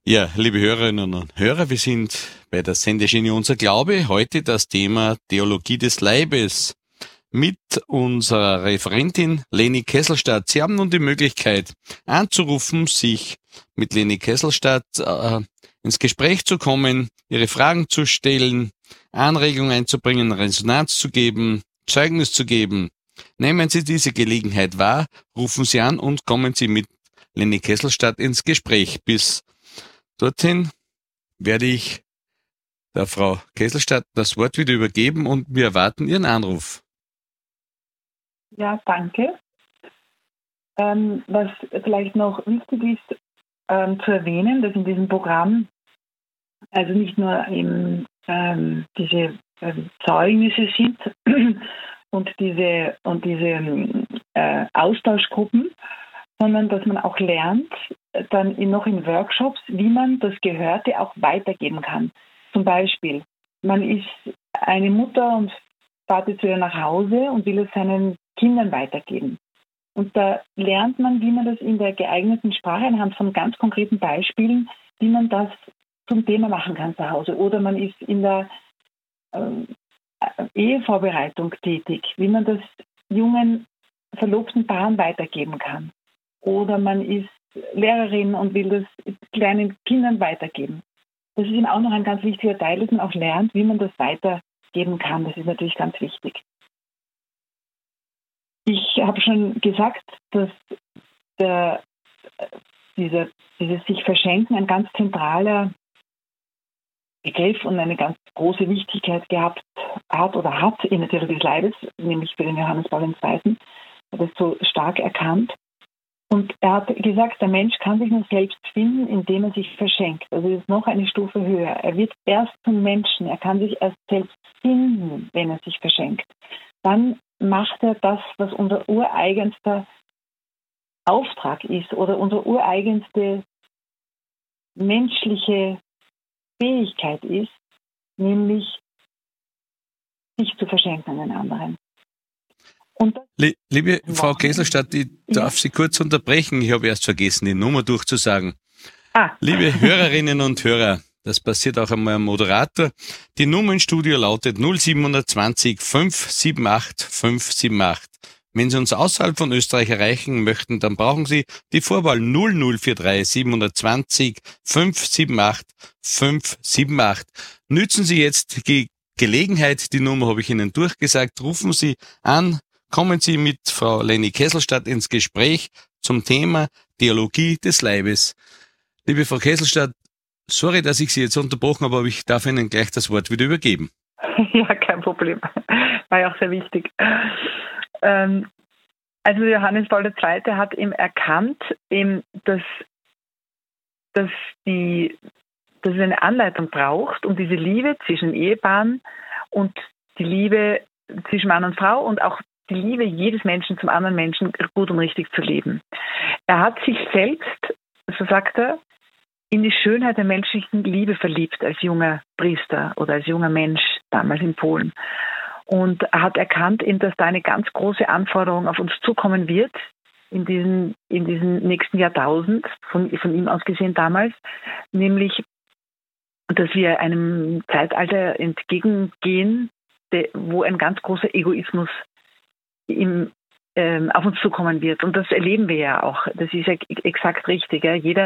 Ja, liebe Hörerinnen und Hörer, wir sind bei der Sendeschiene Unser Glaube. Heute das Thema Theologie des Leibes mit unserer Referentin Leni Kesselstadt. Sie haben nun die Möglichkeit anzurufen, sich mit Leni Kesselstadt ins Gespräch zu kommen, Ihre Fragen zu stellen, Anregungen einzubringen, Resonanz zu geben, Zeugnis zu geben. Nehmen Sie diese Gelegenheit wahr, rufen Sie an und kommen Sie mit Leni Kesselstadt ins Gespräch. Bis dorthin werde ich der Frau Kesselstadt das Wort wieder übergeben und wir erwarten Ihren Anruf. Ja, danke. Was vielleicht noch wichtig ist zu erwähnen, dass in diesem Programm also nicht nur eben diese Zeugnisse sind und diese Austauschgruppen, sondern dass man auch lernt, dann noch in Workshops, wie man das Gehörte auch weitergeben kann. Zum Beispiel, man ist eine Mutter und fährt jetzt wieder nach Hause und will es seinen Kindern weitergeben. Und da lernt man, wie man das in der geeigneten Sprache anhand von ganz konkreten Beispielen, wie man das zum Thema machen kann zu Hause. Oder man ist in der Ehevorbereitung tätig, wie man das jungen verlobten Paaren weitergeben kann. Oder man ist Lehrerin und will das kleinen Kindern weitergeben. Das ist eben auch noch ein ganz wichtiger Teil, dass man auch lernt, wie man das weitergeben kann. Das ist natürlich ganz wichtig. Ich habe schon gesagt, dass dieses sich verschenken ein ganz zentraler Begriff und eine ganz große Wichtigkeit gehabt hat in der Theologie des Leibes, nämlich für den Johannes Paul II. Hat das so stark erkannt. Und er hat gesagt, der Mensch kann sich nur selbst finden, indem er sich verschenkt. Also das ist noch eine Stufe höher. Er wird erst zum Menschen. Er kann sich erst selbst finden, wenn er sich verschenkt. Dann macht er das, was unser ureigenster Auftrag ist oder unsere ureigenste menschliche Fähigkeit ist, nämlich sich zu verschenken an den anderen. Liebe Frau Kesselstadt, ich darf Sie kurz unterbrechen. Ich habe erst vergessen, die Nummer durchzusagen. Liebe Hörerinnen und Hörer, das passiert auch einmal am Moderator. Die Nummer im Studio lautet 0720 578 578. Wenn Sie uns außerhalb von Österreich erreichen möchten, dann brauchen Sie die Vorwahl 0043 720 578 578. Nützen Sie jetzt die Gelegenheit, die Nummer habe ich Ihnen durchgesagt, rufen Sie an, kommen Sie mit Frau Leni Kesselstadt ins Gespräch zum Thema Theologie des Leibes. Liebe Frau Kesselstadt, sorry, dass ich Sie jetzt unterbrochen habe, aber ich darf Ihnen gleich das Wort wieder übergeben. Ja, kein Problem. War ja auch sehr wichtig. Also Johannes Paul II. Hat eben erkannt, dass es eine Anleitung braucht, um diese Liebe zwischen Ehepaaren und die Liebe zwischen Mann und Frau und auch die Liebe jedes Menschen zum anderen Menschen gut und richtig zu leben. Er hat sich selbst, so sagt er, in die Schönheit der menschlichen Liebe verliebt als junger Priester oder als junger Mensch damals in Polen. Und er hat erkannt, dass da eine ganz große Anforderung auf uns zukommen wird, in diesem nächsten Jahrtausend, von ihm aus gesehen damals, nämlich, dass wir einem Zeitalter entgegengehen, wo ein ganz großer Egoismus auf uns zukommen wird. Und das erleben wir ja auch. Das ist ja exakt richtig. Ja. Jeder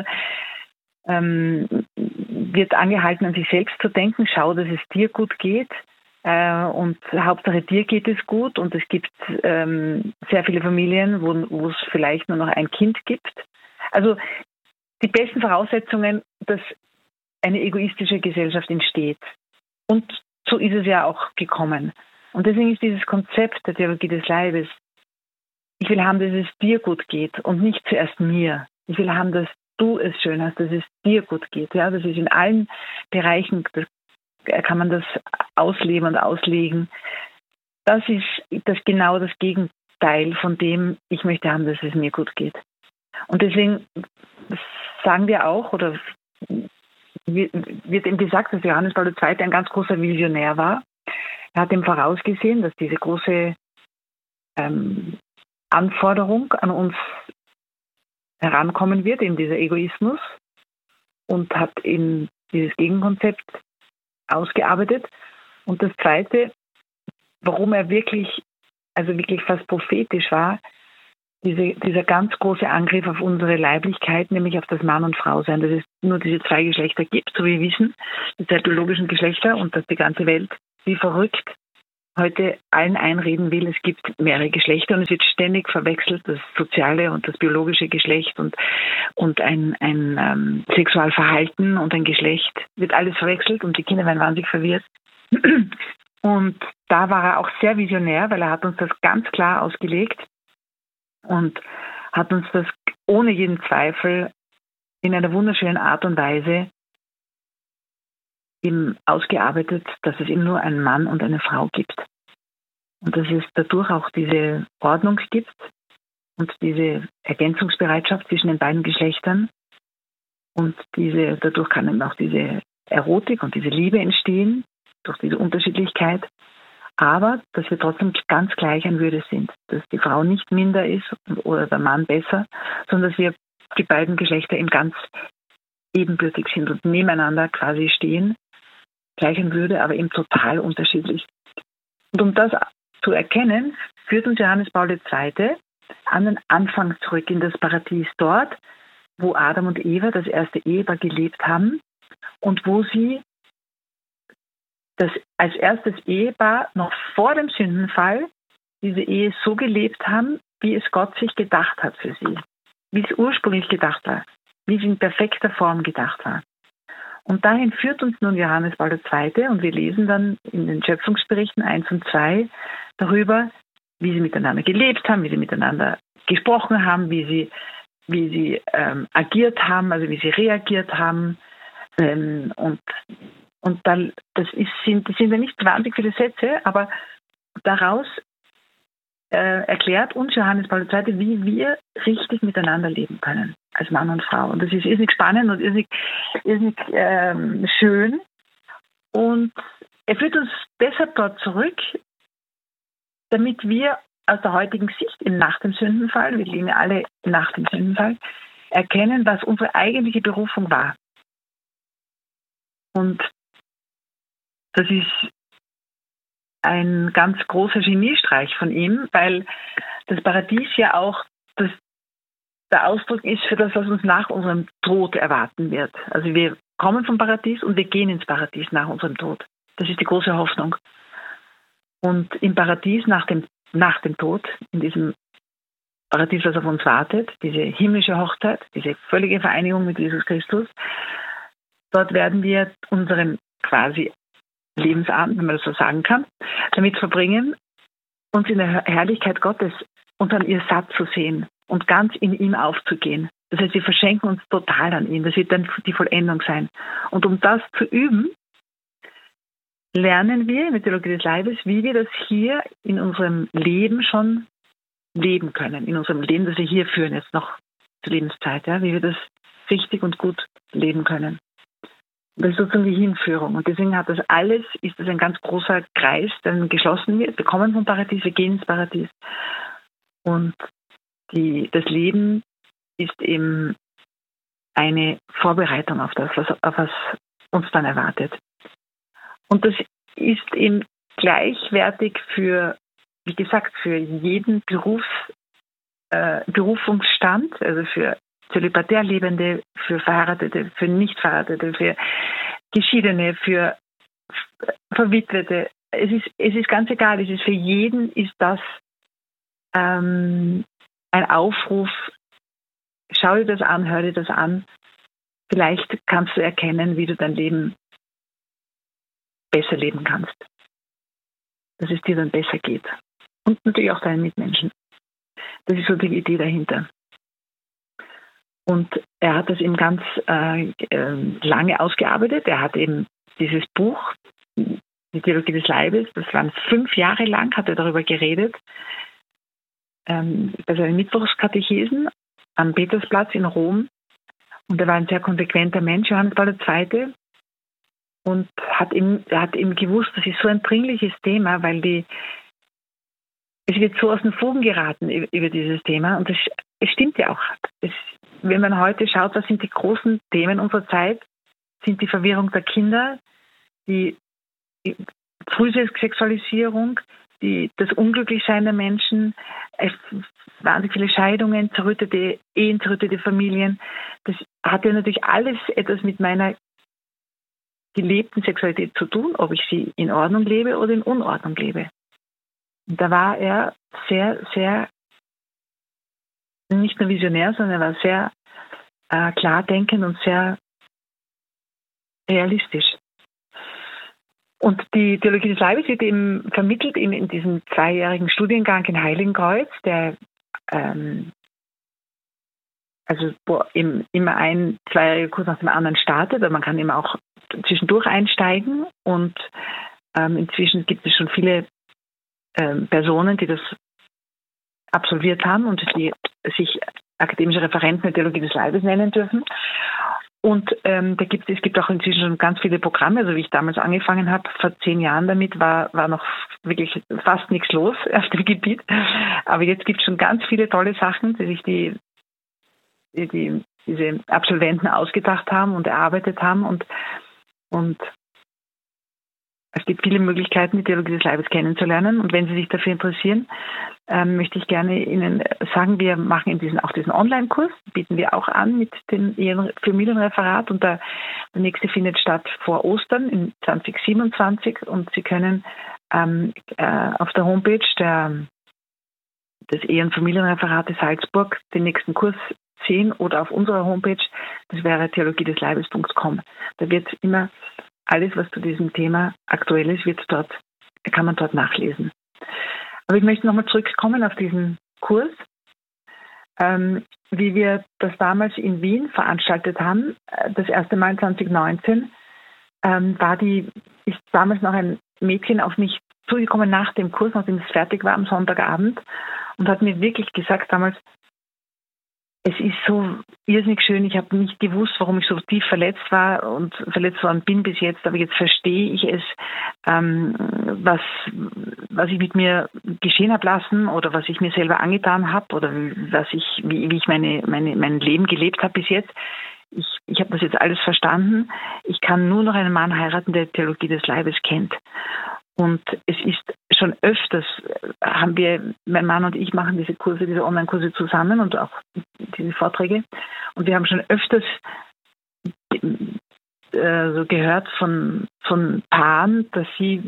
wird angehalten, an sich selbst zu denken. Schau, dass es dir gut geht. Und Hauptsache dir geht es gut. Und es gibt sehr viele Familien, wo es vielleicht nur noch ein Kind gibt. Also die besten Voraussetzungen, dass eine egoistische Gesellschaft entsteht. Und so ist es ja auch gekommen. Und deswegen ist dieses Konzept der Theologie des Leibes, ich will haben, dass es dir gut geht und nicht zuerst mir. Ich will haben, dass du es schön hast, dass es dir gut geht. Ja, das ist in allen Bereichen, kann man das ausleben und auslegen. Das ist genau das Gegenteil von dem, ich möchte haben, dass es mir gut geht. Und deswegen sagen wir auch, oder wird eben gesagt, dass Johannes Paul II. Ein ganz großer Visionär war. Er hat ihm vorausgesehen, dass diese große Anforderung an uns herankommen wird, eben dieser Egoismus. und hat eben dieses Gegenkonzept ausgearbeitet. Und das Zweite, warum er wirklich fast prophetisch war, dieser ganz große Angriff auf unsere Leiblichkeit, nämlich auf das Mann- und Frau-Sein, dass es nur diese 2 Geschlechter gibt, so wie wir wissen, die 2 biologischen Geschlechter, und dass die ganze Welt wie verrückt heute allen einreden will, es gibt mehrere Geschlechter und es wird ständig verwechselt, das soziale und das biologische Geschlecht und ein Sexualverhalten und ein Geschlecht, wird alles verwechselt und die Kinder werden wahnsinnig verwirrt. Und da war er auch sehr visionär, weil er hat uns das ganz klar ausgelegt und hat uns das ohne jeden Zweifel in einer wunderschönen Art und Weise eben ausgearbeitet, dass es eben nur einen Mann und eine Frau gibt. Und dass es dadurch auch diese Ordnung gibt und diese Ergänzungsbereitschaft zwischen den beiden Geschlechtern. Und dadurch kann eben auch diese Erotik und diese Liebe entstehen, durch diese Unterschiedlichkeit. Aber, dass wir trotzdem ganz gleich an Würde sind. Dass die Frau nicht minder ist oder der Mann besser, sondern dass wir die beiden Geschlechter eben ganz ebenbürtig sind und nebeneinander quasi stehen, gleich an Würde, aber eben total unterschiedlich. Und um das zu erkennen, führt uns Johannes Paul II. An den Anfang zurück in das Paradies, dort, wo Adam und Eva, das erste Ehepaar, gelebt haben und wo sie das als erstes Ehepaar noch vor dem Sündenfall diese Ehe so gelebt haben, wie es Gott sich gedacht hat für sie, wie es ursprünglich gedacht war, wie es in perfekter Form gedacht war. Und dahin führt uns nun Johannes Paul II. Und wir lesen dann in den Schöpfungsberichten 1 und 2 darüber, wie sie miteinander gelebt haben, wie sie miteinander gesprochen haben, wie sie agiert haben, also wie sie reagiert haben. Und dann, das sind ja nicht wahnsinnig viele Sätze, aber daraus erklärt uns Johannes Paul II., wie wir richtig miteinander leben können, als Mann und Frau. Und das ist irrsinnig spannend und irrsinnig schön. Und er führt uns deshalb dort zurück, damit wir aus der heutigen Sicht nach dem Sündenfall, wir leben ja alle nach dem Sündenfall, erkennen, was unsere eigentliche Berufung war. Und das ist ein ganz großer Geniestreich von ihm, weil das Paradies ja auch der Ausdruck ist für das, was uns nach unserem Tod erwarten wird. Also wir kommen vom Paradies und wir gehen ins Paradies nach unserem Tod. Das ist die große Hoffnung. Und im Paradies nach dem Tod, in diesem Paradies, was auf uns wartet, diese himmlische Hochzeit, diese völlige Vereinigung mit Jesus Christus, dort werden wir unseren quasi Lebensabend, wenn man das so sagen kann, damit verbringen, uns in der Herrlichkeit Gottes und an ihr satt zu sehen und ganz in ihm aufzugehen. Das heißt, wir verschenken uns total an ihn. Das wird dann die Vollendung sein. Und um das zu üben, lernen wir in der Theologie des Leibes, wie wir das hier in unserem Leben schon leben können. In unserem Leben, das wir hier führen, jetzt noch zur Lebenszeit, ja, wie wir das richtig und gut leben können. Das ist sozusagen die Hinführung. Und deswegen ist das ein ganz großer Kreis, der geschlossen wird. Wir kommen vom Paradies, wir gehen ins Paradies. Und das Leben ist eben eine Vorbereitung auf das, was uns dann erwartet. Und das ist eben gleichwertig für jeden Berufungsstand, also für zölibatär Lebende, für Verheiratete, für Nicht-Verheiratete, für Geschiedene, für Verwitwete. Es ist ganz egal, für jeden ist das ein Aufruf, schau dir das an, hör dir das an. Vielleicht kannst du erkennen, wie du dein Leben besser leben kannst. Dass es dir dann besser geht. Und natürlich auch deinen Mitmenschen. Das ist so die Idee dahinter. Und er hat das eben ganz lange ausgearbeitet. Er hat eben dieses Buch, die Theologie des Leibes, das waren 5 Jahre lang, hat er darüber geredet, bei seinen Mittwochskatechesen am Petersplatz in Rom. Und er war ein sehr konsequenter Mensch, Johannes Paul II. Und er hat eben gewusst, das ist so ein dringliches Thema, weil es wird so aus den Fugen geraten über dieses Thema. Und es stimmt ja auch. wenn man heute schaut, was sind die großen Themen unserer Zeit, sind die Verwirrung der Kinder, die frühe Sexualisierung, das Unglücklichsein der Menschen, wahnsinnig viele Scheidungen, zerrüttete Ehen, zerrüttete Familien. Das hat ja natürlich alles etwas mit meiner gelebten Sexualität zu tun, ob ich sie in Ordnung lebe oder in Unordnung lebe. Und da war er sehr, sehr, nicht nur visionär, sondern er war sehr klar denkend und sehr realistisch. Und die Theologie des Leibes wird eben vermittelt in diesem 2-jährigen Studiengang in Heiligenkreuz, der wo eben immer ein 2-jähriger Kurs nach dem anderen startet, aber man kann eben auch zwischendurch einsteigen und inzwischen gibt es schon viele Personen, die das absolviert haben und die sich akademische Referenten der Theologie des Leibes nennen dürfen. Und es gibt auch inzwischen schon ganz viele Programme. Also wie ich damals angefangen habe, vor 10 Jahren damit, war noch wirklich fast nichts los auf dem Gebiet. Aber jetzt gibt es schon ganz viele tolle Sachen, die sich diese Absolventen ausgedacht haben und erarbeitet haben. Und es gibt viele Möglichkeiten, die Theologie des Leibes kennenzulernen. Und wenn Sie sich dafür interessieren, möchte ich gerne Ihnen sagen, wir machen auch diesen Online-Kurs, bieten wir auch an mit dem Familienreferat. Und der nächste findet statt vor Ostern in 2027. Und Sie können auf der Homepage des Ehe- und Familienreferates Salzburg den nächsten Kurs sehen oder auf unserer Homepage, das wäre theologiedesleibes.com. Da wird immer alles, was zu diesem Thema aktuell ist, kann man dort nachlesen. Aber ich möchte nochmal zurückkommen auf diesen Kurs. Wie wir das damals in Wien veranstaltet haben, das erste Mal 2019, ist damals noch ein Mädchen auf mich zugekommen nach dem Kurs, nachdem es fertig war am Sonntagabend und hat mir wirklich gesagt damals, es ist so irrsinnig schön. Ich habe nicht gewusst, warum ich so tief verletzt war und verletzt worden bin bis jetzt, aber jetzt verstehe ich es, was ich mit mir geschehen habe lassen oder was ich mir selber angetan habe oder wie ich mein Leben gelebt habe bis jetzt. Ich habe das jetzt alles verstanden. Ich kann nur noch einen Mann heiraten, der Theologie des Leibes kennt. Und es ist schon öfters, mein Mann und ich machen diese Online-Kurse zusammen und auch diese Vorträge. Und wir haben schon öfters so gehört von Paaren, dass sie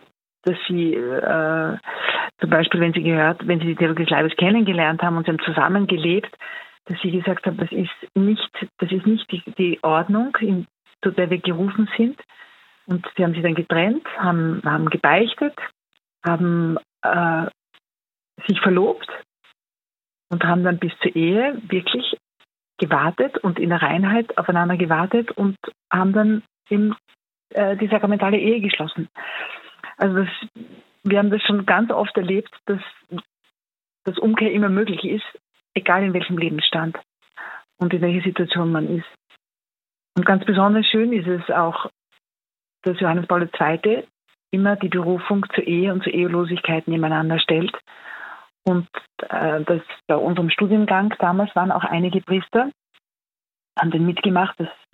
zum Beispiel, wenn sie die Theologie des Leibes kennengelernt haben und sie haben zusammengelebt, dass sie gesagt haben, das ist nicht die Ordnung, zu der wir gerufen sind. Und sie haben sich dann getrennt, haben gebeichtet, haben sich verlobt und haben dann bis zur Ehe wirklich gewartet und in der Reinheit aufeinander gewartet und haben dann die sakramentale Ehe geschlossen. Also wir haben das schon ganz oft erlebt, dass das Umkehr immer möglich ist, egal in welchem Lebensstand und in welcher Situation man ist. Und ganz besonders schön ist es auch, dass Johannes Paul II. Immer die Berufung zur Ehe und zur Ehelosigkeit nebeneinander stellt. Und das bei unserem Studiengang damals waren auch einige Priester, haben den mitgemacht.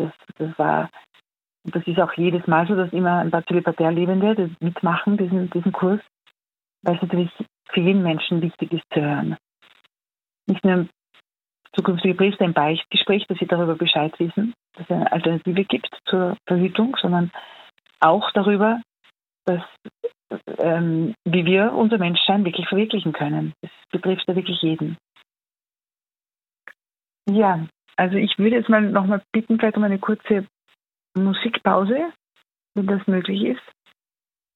Das ist auch jedes Mal so, dass immer ein paar Zölibatär-Lebende das mitmachen, diesen Kurs, weil es natürlich für jeden Menschen wichtig ist zu hören. Nicht nur zukünftige Priester im Beichtgespräch, dass sie darüber Bescheid wissen, dass es eine Alternative gibt zur Verhütung, sondern auch darüber, wie wir unser Menschsein wirklich verwirklichen können. Das betrifft ja wirklich jeden. Ja, also ich würde jetzt nochmal bitten, vielleicht um eine kurze Musikpause, wenn das möglich ist.